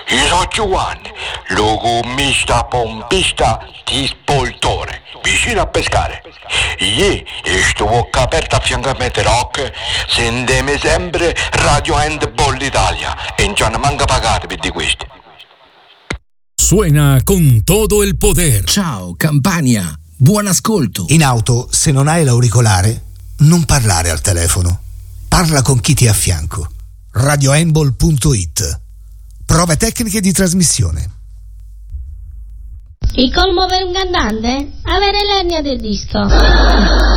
io sono Giovanni, lo commista pompista di Spoltore, vicino a pescare. Io sto bocca aperta a fianco a me rock, sentemi sempre Radio Handball Italia e non ci hanno manca pagato per di questo. Suena con todo el poder. Ciao Campania, buon ascolto. In auto, se non hai l'auricolare, non parlare al telefono. Parla con chi ti è a fianco. radiohandball.it. Prove tecniche di trasmissione. Il colmo per un cantante? Avere l'ernia del disco.